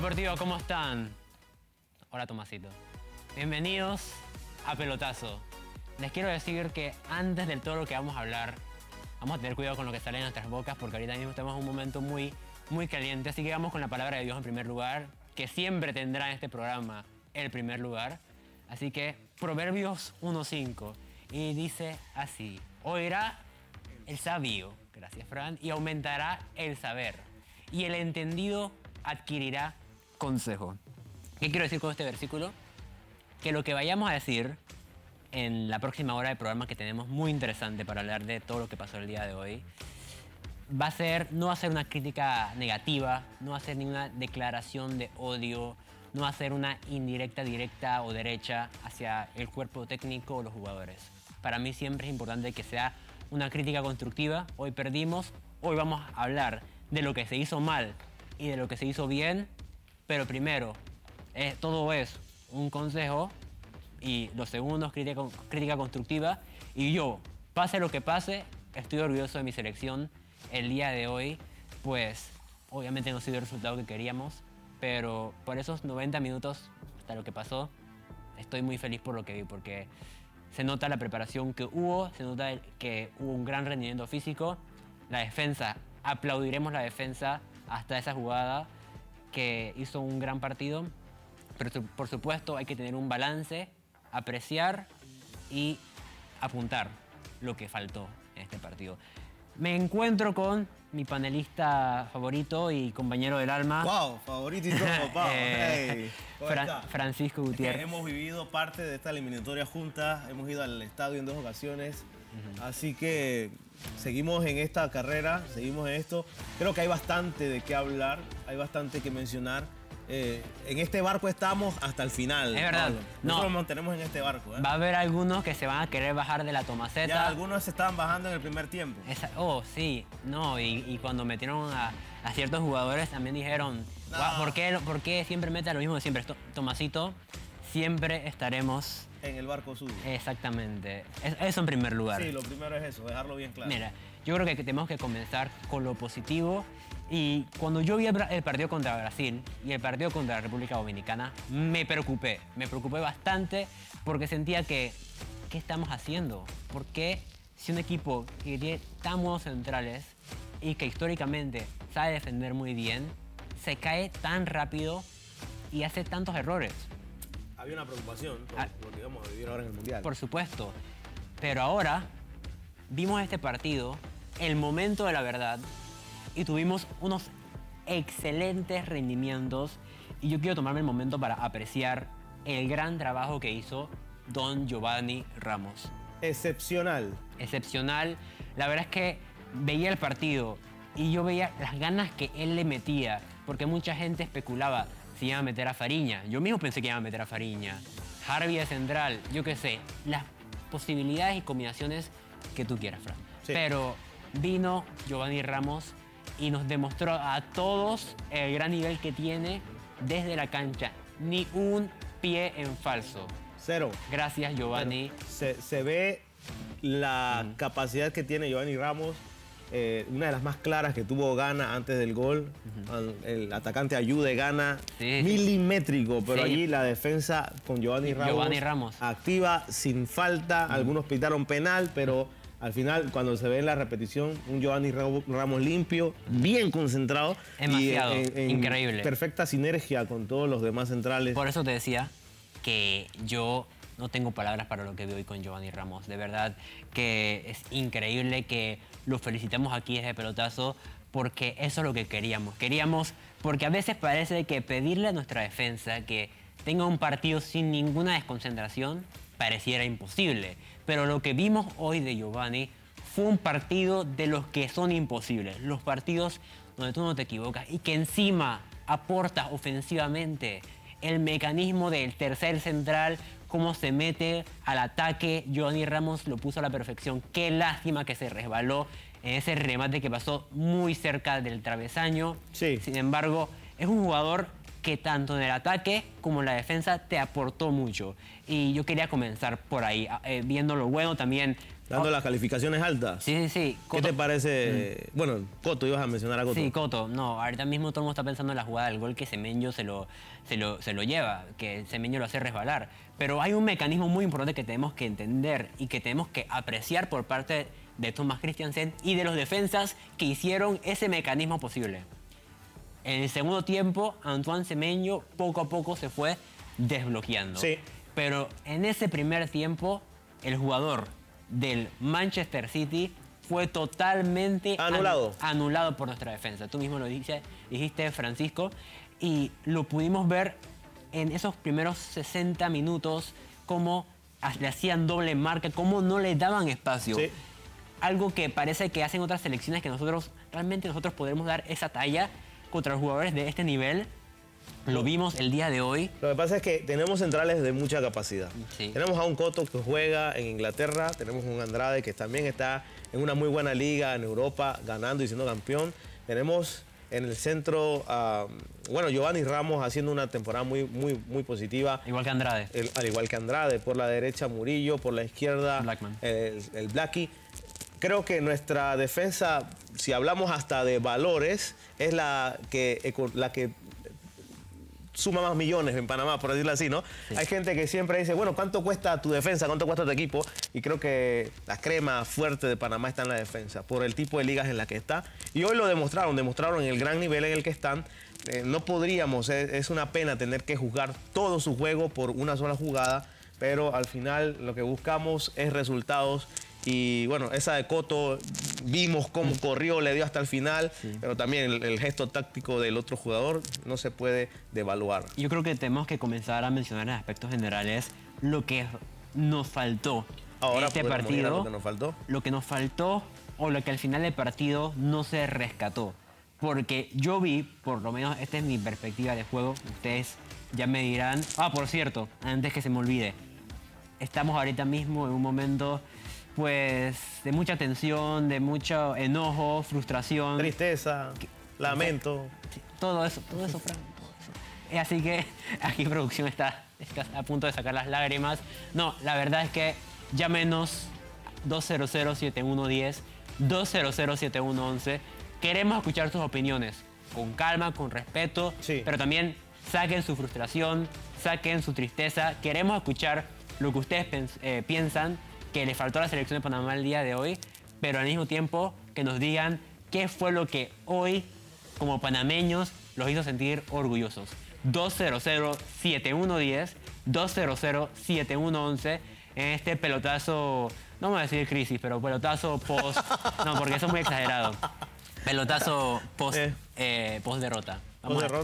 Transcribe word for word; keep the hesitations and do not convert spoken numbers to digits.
Deportivo, ¿cómo están? Hola, Tomasito. Bienvenidos a Pelotazo. Les quiero decir que antes de todo lo que vamos a hablar, vamos a tener cuidado con lo que sale en nuestras bocas porque ahorita mismo estamos en un momento muy, muy caliente. Así que vamos con la palabra de Dios en primer lugar, que siempre tendrá en este programa el primer lugar. Así que Proverbios uno cinco. Y dice así: oirá el sabio, gracias Fran, y aumentará el saber. Y el entendido adquirirá consejo. ¿Qué quiero decir con este versículo? Que lo que vayamos a decir en la próxima hora de programa, que tenemos muy interesante para hablar de todo lo que pasó el día de hoy, va a ser, no va a ser una crítica negativa, no va a ser ninguna declaración de odio, no va a ser una indirecta, directa o derecha hacia el cuerpo técnico o los jugadores. Para mí siempre es importante que sea una crítica constructiva. Hoy perdimos, hoy vamos a hablar de lo que se hizo mal y de lo que se hizo bien, pero primero, eh, todo es un consejo y lo segundo es crítica, crítica constructiva. Y yo, pase lo que pase, estoy orgulloso de mi selección el día de hoy, pues obviamente no ha sido el resultado que queríamos, pero por esos noventa minutos, hasta lo que pasó, estoy muy feliz por lo que vi, porque se nota la preparación que hubo, se nota que hubo un gran rendimiento físico. La defensa, aplaudiremos la defensa hasta esa jugada que hizo un gran partido, pero por supuesto hay que tener un balance, apreciar y apuntar lo que faltó en este partido. Me encuentro con mi panelista favorito y compañero del alma. ¡Wow! Favorito y todo, Pau. eh, Hey, Fra Francisco Gutiérrez. Es que hemos vivido parte de esta eliminatoria juntas, hemos ido al estadio en dos ocasiones, uh-huh. Así que seguimos en esta carrera, seguimos en esto. Creo que hay bastante de qué hablar, hay bastante que mencionar. Eh, en este barco estamos hasta el final. Es verdad. Pablo. Nosotros no. nos mantenemos en este barco. ¿eh? Va a haber algunos que se van a querer bajar de la Tomaceta. Ya algunos se estaban bajando en el primer tiempo. Esa, oh, sí. No, y, y cuando metieron a, a ciertos jugadores también dijeron, no. ¿por qué, ¿por qué siempre mete a lo mismo de siempre? Tomasito, siempre estaremos en el barco suyo. Exactamente. Es, eso en primer lugar. Sí, lo primero es eso, dejarlo bien claro. Mira, yo creo que tenemos que comenzar con lo positivo. Y cuando yo vi el, el partido contra Brasil y el partido contra la República Dominicana, me preocupé. Me preocupé bastante porque sentía que, ¿qué estamos haciendo? ¿Por qué si un equipo que tiene tan buenos centrales y que históricamente sabe defender muy bien, se cae tan rápido y hace tantos errores? Había una preocupación por ah, lo que íbamos a vivir ahora en el Mundial. Por supuesto. Pero ahora vimos este partido, el momento de la verdad, y tuvimos unos excelentes rendimientos. Y yo quiero tomarme el momento para apreciar el gran trabajo que hizo don Giovanni Ramos. Excepcional. Excepcional. La verdad es que veía el partido y yo veía las ganas que él le metía, porque mucha gente especulaba si iba a meter a Fariña. Yo mismo pensé que iba a meter a Fariña. Harvey de central, yo qué sé, las posibilidades y combinaciones que tú quieras, Fran. Sí. Pero vino Giovanni Ramos y nos demostró a todos el gran nivel que tiene desde la cancha. Ni un pie en falso. Cero. Gracias, Giovanni. Bueno, se, se ve la mm. capacidad que tiene Giovanni Ramos. Eh, una de las más claras que tuvo Gana antes del gol. Uh-huh. El atacante ayude Gana. Sí, milimétrico, pero sí. Allí la defensa con Giovanni Ramos, Giovanni Ramos. activa, sin falta. Uh-huh. Algunos pitaron penal, pero al final, cuando se ve en la repetición, un Giovanni Ramos limpio, bien concentrado. Demasiado, y en, en increíble. Perfecta sinergia con todos los demás centrales. Por eso te decía que yo no tengo palabras para lo que veo hoy con Giovanni Ramos. De verdad que es increíble que lo felicitemos aquí desde Pelotazo, porque eso es lo que queríamos. Queríamos, porque a veces parece que pedirle a nuestra defensa que tenga un partido sin ninguna desconcentración pareciera imposible. Pero lo que vimos hoy de Giovanni fue un partido de los que son imposibles. Los partidos donde tú no te equivocas y que encima aportas ofensivamente. El mecanismo del tercer central, cómo se mete al ataque. Giovanni Ramos lo puso a la perfección. Qué lástima que se resbaló en ese remate que pasó muy cerca del travesaño. Sí. Sin embargo, es un jugador que tanto en el ataque como en la defensa te aportó mucho. Y yo quería comenzar por ahí, eh, viendo lo bueno también. Dando Oh. las calificaciones altas. Sí, sí, sí. ¿Qué te parece? Mm. Bueno, Coto, ibas a mencionar a Coto. Sí, Coto. No, ahorita mismo todo el mundo está pensando en la jugada del gol que Semenyo se lo, se lo, se lo lleva, que Semenyo lo hace resbalar. Pero hay un mecanismo muy importante que tenemos que entender y que tenemos que apreciar por parte de Thomas Christiansen y de los defensas que hicieron ese mecanismo posible. En el segundo tiempo, Antoine Semenyo poco a poco se fue desbloqueando. Sí. Pero en ese primer tiempo, el jugador del Manchester City fue totalmente Anulado. anu- anulado por nuestra defensa. Tú mismo lo dijiste, dijiste, Francisco, y lo pudimos ver en esos primeros sesenta minutos, cómo le hacían doble marca, cómo no le daban espacio. Sí. Algo que parece que hacen otras selecciones que nosotros, realmente nosotros podremos dar esa talla contra los jugadores de este nivel. Lo vimos el día de hoy. Lo que pasa es que tenemos centrales de mucha capacidad. Sí. Tenemos a un Coto que juega en Inglaterra, tenemos un Andrade que también está en una muy buena liga en Europa, ganando y siendo campeón. Tenemos en el centro, uh, bueno, Giovanni Ramos haciendo una temporada muy, muy, muy positiva. Igual que Andrade. El, al igual que Andrade, por la derecha Murillo, por la izquierda Blackman. el, el Blackie. Creo que nuestra defensa, si hablamos hasta de valores, es la que, la que suma más millones en Panamá, por decirlo así, ¿no? Sí. Hay gente que siempre dice, bueno, ¿cuánto cuesta tu defensa? ¿Cuánto cuesta tu equipo? Y creo que la crema fuerte de Panamá está en la defensa, por el tipo de ligas en la que está. Y hoy lo demostraron, demostraron el gran nivel en el que están. Eh, no podríamos, es, es una pena tener que juzgar todo su juego por una sola jugada, pero al final lo que buscamos es resultados. Y bueno, esa de Coto, vimos cómo corrió, le dio hasta el final, sí. Pero también el, el gesto táctico del otro jugador no se puede devaluar. Yo creo que tenemos que comenzar a mencionar en aspectos generales lo que nos faltó Ahora en este partido. Lo que nos faltó. Lo que nos faltó o lo que al final del partido no se rescató. Porque yo vi, por lo menos esta es mi perspectiva de juego, ustedes ya me dirán. Ah, por cierto, antes que se me olvide, estamos ahorita mismo en un momento pues de mucha tensión, de mucho enojo, frustración. Tristeza, que, lamento. Sí, todo eso, todo eso, Fran. Todo eso. Así que aquí producción está, está a punto de sacar las lágrimas. No, la verdad es que llámenos dos cero cero, siete uno uno cero, dos cero cero, siete uno uno uno. Queremos escuchar sus opiniones, con calma, con respeto, sí. Pero también saquen su frustración, saquen su tristeza. Queremos escuchar lo que ustedes eh, piensan que le faltó a la selección de Panamá el día de hoy, pero al mismo tiempo que nos digan qué fue lo que hoy, como panameños, los hizo sentir orgullosos. dos cero cero, siete uno uno cero, dos cero cero, siete uno uno cero en este pelotazo, no voy a decir crisis, pero pelotazo post, no, porque eso es muy exagerado. Pelotazo post, eh. Eh, post derrota. Post derrota.